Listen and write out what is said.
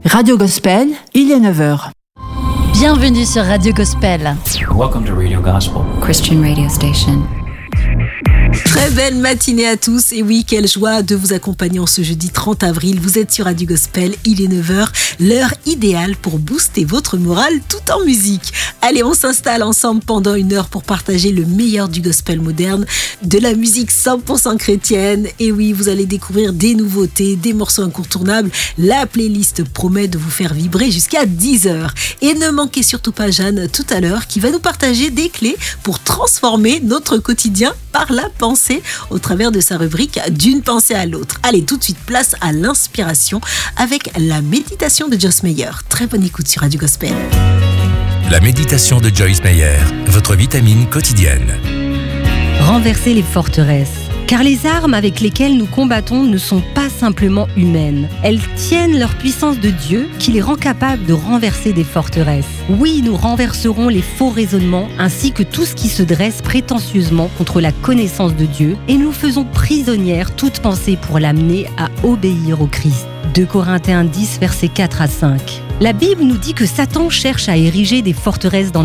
Radio Gospel, il est 9h. Bienvenue sur Radio Gospel. Welcome to Radio Gospel, Christian radio station. Très belle matinée à tous, et oui, quelle joie de vous accompagner en ce jeudi 30 avril. Vous êtes sur Radio Gospel, il est 9h, l'heure idéale pour booster votre morale tout en musique. Allez, on s'installe ensemble pendant une heure pour partager le meilleur du gospel moderne, de la musique 100% chrétienne. Et oui, vous allez découvrir des nouveautés, des morceaux incontournables. La playlist promet de vous faire vibrer jusqu'à 10h. Et ne manquez surtout pas Jeanne tout à l'heure qui va nous partager des clés pour transformer notre quotidien par la pensée au travers de sa rubrique d'une pensée à l'autre. Allez, tout de suite, place à l'inspiration avec la méditation de Joyce Meyer. Très bonne écoute sur Radio Gospel. La méditation de Joyce Meyer, votre vitamine quotidienne. Renverser les forteresses. Car les armes avec lesquelles nous combattons ne sont pas simplement humaines. Elles tiennent leur puissance de Dieu qui les rend capables de renverser des forteresses. Oui, nous renverserons les faux raisonnements ainsi que tout ce qui se dresse prétentieusement contre la connaissance de Dieu et nous faisons prisonnière toute pensée pour l'amener à obéir au Christ. 2 Corinthiens 10, versets 4 à 5. La Bible nous dit que Satan cherche à ériger des forteresses dans